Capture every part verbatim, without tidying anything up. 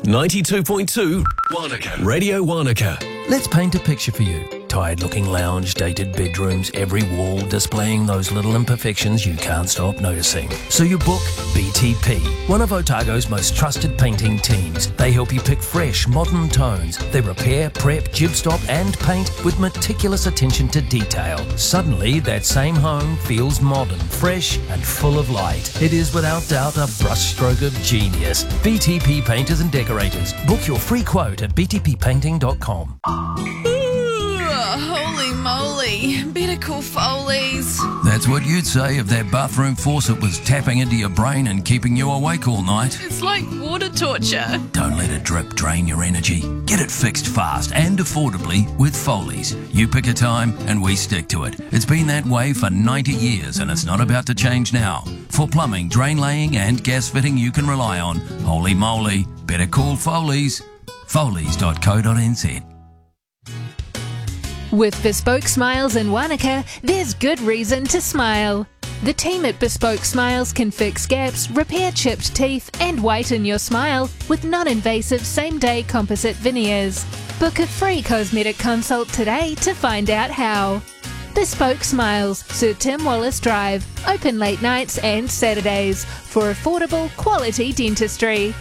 ninety-two point two Wanaka. Radio Wanaka. Let's paint a picture for you. Tired-looking lounge, dated bedrooms, every wall displaying those little imperfections you can't stop noticing. So you book B T P, one of Otago's most trusted painting teams. They help you pick fresh, modern tones. They repair, prep, jib stop and paint with meticulous attention to detail. Suddenly, that same home feels modern, fresh and full of light. It is without doubt a brushstroke of genius. B T P Painters and Decorators. Book your free quote at b t p painting dot com. Holy moly, better call Foley's. That's what you'd say if that bathroom faucet was tapping into your brain and keeping you awake all night. It's like water torture. Don't let a drip drain your energy. Get it fixed fast and affordably with Foley's. You pick a time and we stick to it. It's been that way for ninety years and it's not about to change now. For plumbing, drain laying and gas fitting you can rely on, holy moly, better call Foley's. Foleys dot co dot n z. With Bespoke Smiles in Wanaka, there's good reason to smile. The team at Bespoke Smiles can fix gaps, repair chipped teeth and whiten your smile with non-invasive same-day composite veneers. Book a free cosmetic consult today to find out how. Bespoke Smiles, Sir Tim Wallace Drive, open late nights and Saturdays for affordable, quality dentistry.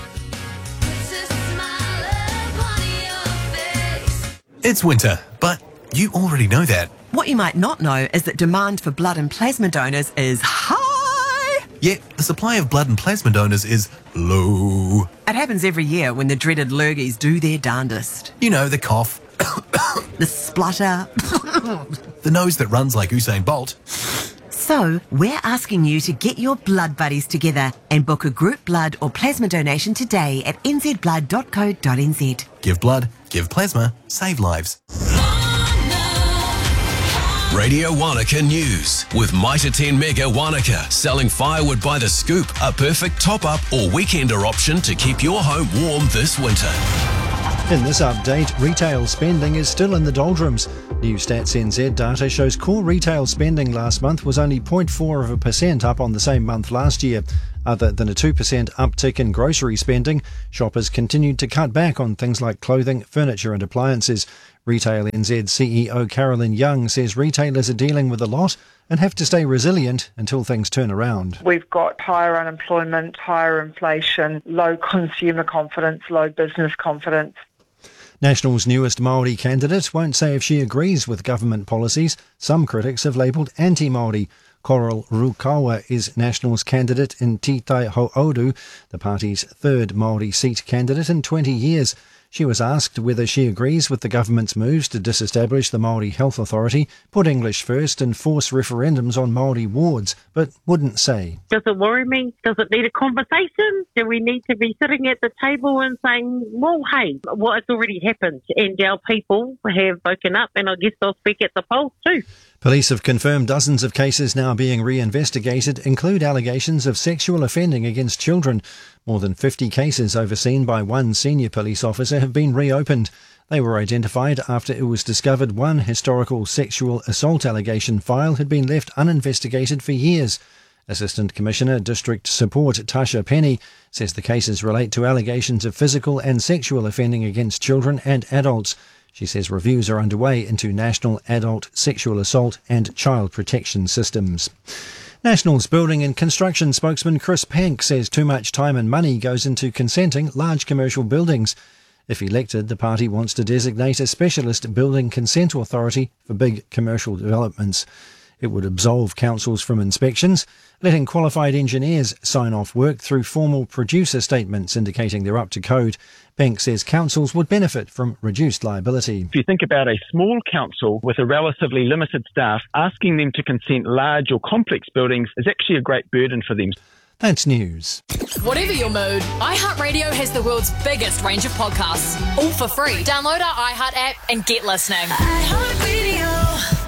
It's winter, but you already know that. What you might not know is that demand for blood and plasma donors is high. Yet the supply of blood and plasma donors is low. It happens every year when the dreaded lurgies do their darndest. You know, the cough, the splutter, the nose that runs like Usain Bolt. So, we're asking you to get your blood buddies together and book a group blood or plasma donation today at n z blood dot co dot n z. Give blood, give plasma, save lives. Radio Wanaka News with Mitre ten Mega Wanaka, selling firewood by the scoop, a perfect top-up or weekender option to keep your home warm this winter. In this update, retail spending is still in the doldrums. New Stats N Z data shows core retail spending last month was only zero point four of a percent up on the same month last year. Other than a two percent uptick in grocery spending, shoppers continued to cut back on things like clothing, furniture and appliances. Retail N Z C E O Carolyn Young says retailers are dealing with a lot and have to stay resilient until things turn around. We've got higher unemployment, higher inflation, low consumer confidence, low business confidence. National's newest Māori candidate won't say if she agrees with government policies some critics have labelled anti-Māori. Coral Rukawa is National's candidate in Tītai Ho'odu, the party's third Māori seat candidate in twenty years. She was asked whether she agrees with the government's moves to disestablish the Māori Health Authority, put English first and force referendums on Māori wards, but wouldn't say. Does it worry me? Does it need a conversation? Do we need to be sitting at the table and saying, well, hey, what has already happened? And our people have woken up, and I guess they'll speak at the polls too. Police have confirmed dozens of cases now being reinvestigated include allegations of sexual offending against children. More than fifty cases overseen by one senior police officer have been reopened. They were identified after it was discovered one historical sexual assault allegation file had been left uninvestigated for years. Assistant Commissioner District Support Tasha Penny says the cases relate to allegations of physical and sexual offending against children and adults. She says reviews are underway into national adult sexual assault and child protection systems. National's Building and Construction spokesman Chris Pank says too much time and money goes into consenting large commercial buildings. If elected, the party wants to designate a specialist building consent authority for big commercial developments. It would absolve councils from inspections, letting qualified engineers sign off work through formal producer statements indicating they're up to code. Bank says councils would benefit from reduced liability. If you think about a small council with a relatively limited staff, asking them to consent large or complex buildings is actually a great burden for them. That's news. Whatever your mood, iHeartRadio has the world's biggest range of podcasts, all for free. Download our iHeart app and get listening. iHeartRadio.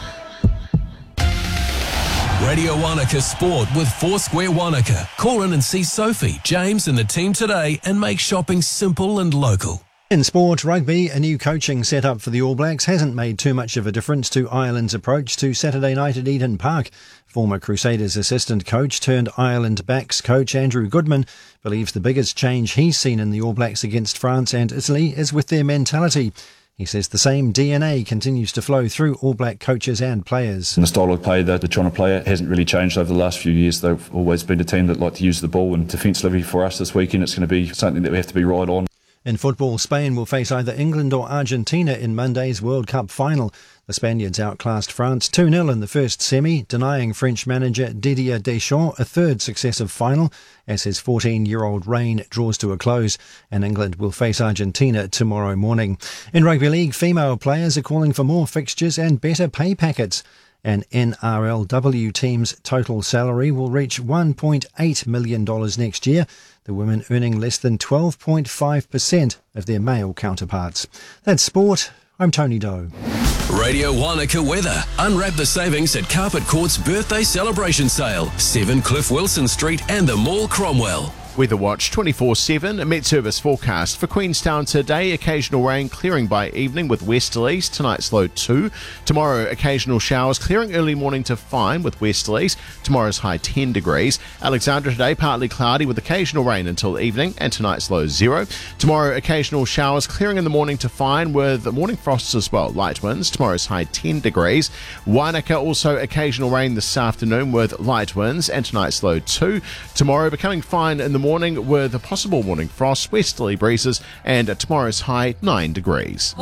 Radio Wanaka Sport with Foursquare Wanaka. Call in and see Sophie, James and the team today and make shopping simple and local. In sport, rugby, a new coaching setup for the All Blacks hasn't made too much of a difference to Ireland's approach to Saturday night at Eden Park. Former Crusaders assistant coach turned Ireland backs coach Andrew Goodman believes the biggest change he's seen in the All Blacks against France and Italy is with their mentality. He says the same D N A continues to flow through All Black coaches and players. And the style of play that they're trying to play hasn't really changed over the last few years. They've always been a team that like to use the ball, and defensively for us this weekend it's going to be something that we have to be right on. In football, Spain will face either England or Argentina in Monday's World Cup final. The Spaniards outclassed France two nil in the first semi, denying French manager Didier Deschamps a third successive final as his fourteen-year-old reign draws to a close, and England will face Argentina tomorrow morning. In rugby league, female players are calling for more fixtures and better pay packets. An N R L W team's total salary will reach one point eight million dollars next year, the women earning less than twelve point five percent of their male counterparts. That's sport. I'm Tony Doe. Radio Wanaka weather. Unwrap the savings at Carpet Court's birthday celebration sale. seven Cliff Wilson Street and the Mall, Cromwell. Weather Watch twenty-four seven, a Met Service forecast for Queenstown today. Occasional rain clearing by evening with westerlies. Tonight's low two. Tomorrow, occasional showers clearing early morning to fine with westerlies. Tomorrow's high ten degrees. Alexandra today, partly cloudy with occasional rain until evening, and tonight's low zero. Tomorrow, occasional showers clearing in the morning to fine with morning frosts as well. Light winds. Tomorrow's high ten degrees. Wanaka also occasional rain this afternoon with light winds, and tonight's low two. Tomorrow becoming fine in the morning with a possible morning frost, westerly breezes, and tomorrow's high nine degrees.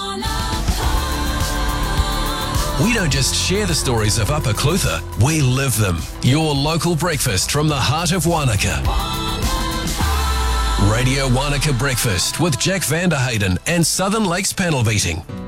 We don't just share the stories of Upper Clutha, we live them. Your local breakfast from the heart of Wanaka. Radio Wanaka Breakfast with Jack Vanderhayden and Southern Lakes Panel Beating.